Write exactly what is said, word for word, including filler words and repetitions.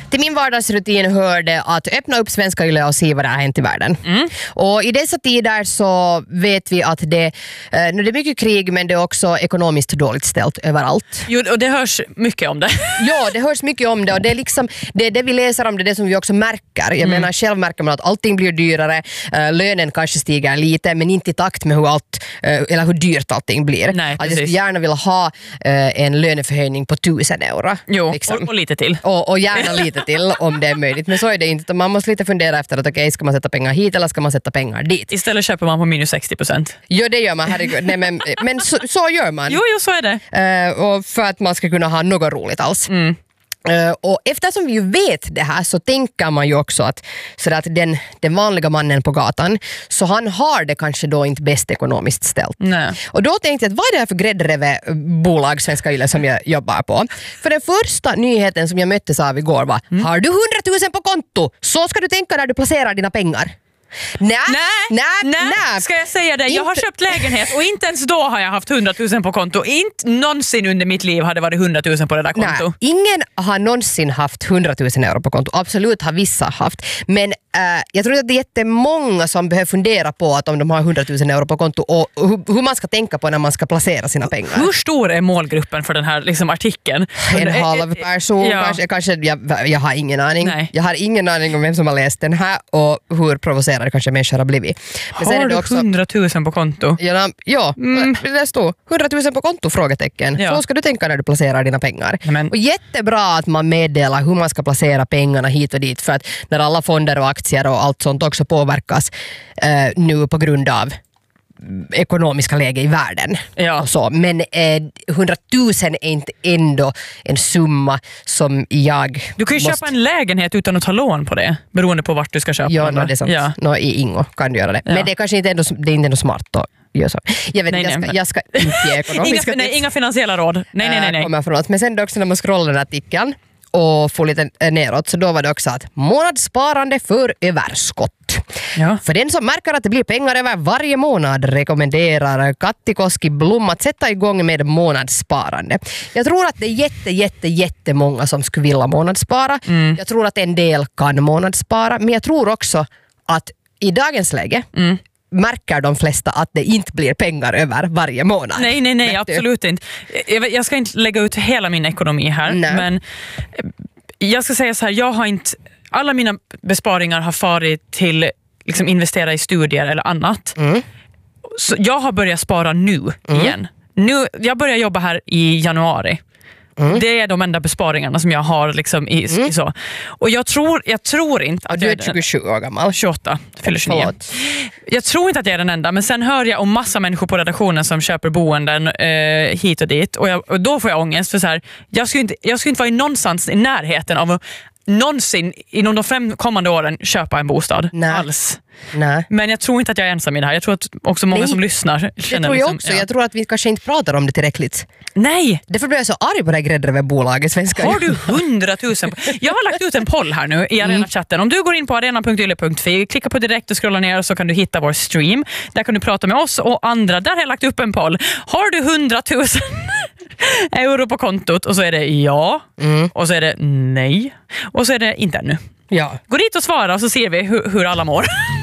Till min vardagsrutin hörde att öppna upp Svenska Yle och se vad det har hänt i världen. Mm. Och i dessa tider så vet vi att det, eh, nu är det mycket krig, men det är också ekonomiskt dåligt ställt överallt. Jo, och det hörs mycket om det. Ja, det hörs mycket om det, och det är liksom det, det vi läser om det, det som vi också märker. Jag mm. menar, själv märker man att allting blir dyrare, äh, lönen kanske stiger lite, men inte i takt med hur allt, äh, eller hur dyrt allting blir. Nej, att jag skulle gärna vilja ha äh, en löneförhöjning på tusen euro. Jo, liksom. och, och lite till. Och, och gärna lite till om det är möjligt, men så är det inte. Man måste lite fundera efter att okej, okay, ska man sätta pengar hit eller ska man sätta pengar dit? Istället köper man på minus sextio procent. Jo, det gör man, herregud. Nej, men men så, så gör man. Jo, jo, så är det. Äh, och för att man ska kunna ha något roligt alls. Mm. Uh, och eftersom vi ju vet det här så tänker man ju också att, så att den, den vanliga mannen på gatan, så han har det kanske då inte bäst ekonomiskt ställt. Nej. Och då tänkte jag att vad är det här för gräddreve bolag Svenska Yle som jag jobbar på? För den första nyheten som jag möttes av igår var mm. har du hundratusen på konto, så ska du tänka när du placerar dina pengar. Nej, nej, nej, nej. Ska jag säga det? Jag har inte. köpt lägenhet och inte ens då har jag haft hundratusen på konto. Inte någonsin under mitt liv hade varit hundratusen på det där konto. Nej, ingen har någonsin haft hundratusen euro på konto. Absolut har vissa haft. Men äh, jag tror att det är jättemånga som behöver fundera på att om de har hundratusen euro på konto och hur, hur man ska tänka på när man ska placera sina pengar. Hur stor är målgruppen för den här liksom, artikeln? En halv person ja. kanske. kanske jag, jag har ingen aning. Nej. Jag har ingen aning om vem som har läst den här och hur provocerad kanske människor har blivit. Men har sen är det du också, hundratusen på konto? Ja, ja mm. det står hundratusen på konto, frågetecken. Ja. Så ska du tänka när du placerar dina pengar. Amen. Och jättebra att man meddelar hur man ska placera pengarna hit och dit, för att när alla fonder och aktier och allt sånt också påverkas eh, nu på grund av ekonomiska läge i världen. Ja. Och så. Men eh, hundratusen är inte ändå en summa som jag Du kan ju måste... köpa en lägenhet utan att ta lån på det, beroende på vart du ska köpa. Ja, no, det är sant. Ja. No, i Ingo kan du göra det. Ja. Men det är kanske inte ändå, det är inte ändå smart att göra så. Jag vet, nej, jag, ska, nej, jag ska inte ge ekonomiska inga, nej, inga finansiella råd. Nej, nej, nej. nej. Kommer från oss. Men sen också när man scrollar den här artikeln och får lite neråt, så då var det också att månadssparande för överskott. Ja. För den som märker att det blir pengar över varje månad rekommenderar Katti Koski Blom att sätta igång med månadssparande. Jag tror att det är jätte, jätte, jättemånga som skulle vilja månadsspara. Mm. Jag tror att en del kan månadsspara, men jag tror också att i dagens läge mm. märker de flesta att det inte blir pengar över varje månad. Nej, nej, nej, absolut inte. Jag, jag ska inte lägga ut hela min ekonomi här, nej. Men jag ska säga så här, jag har inte, alla mina besparingar har farit till liksom investera i studier eller annat. Mm. Så jag har börjat spara nu mm. igen. Nu, jag börjar jobba här i januari. Mm. Det är de enda besparingarna som jag har liksom i, mm. i så. Och jag tror, jag tror inte att och du är jag är tjugosju år gammal. tjugoåtta, fyller tjugonio. Jag tror inte att jag är den enda, men sen hör jag om massa människor på redaktionen som köper boenden eh, hit och dit. Och, jag, och då får jag ångest för så här, jag skulle inte, jag skulle inte vara i någonstans i närheten av någonsin inom de fem kommande åren köpa en bostad. Nej. Alls. Nej. Men jag tror inte att jag är ensam i det här. Jag tror att också många Nej. som lyssnar känner det tror jag liksom, också. Ja. Jag tror att vi kanske inte pratar om det tillräckligt. Nej! Därför blir jag så arg på det här gräddrevebolaget Svenska. Har du hundratusen? Jag har lagt ut en poll här nu i Arena-chatten. Om du går in på arena punkt yle punkt fi, klicka på direkt och scrolla ner, så kan du hitta vår stream. Där kan du prata med oss och andra. Där har jag lagt upp en poll. Har du hundratusen euro på kontot? Och så är det ja. Mm. Och så är det nej. Och så är det inte ännu. Ja. Gå dit och svara och så ser vi hur, hur alla mår.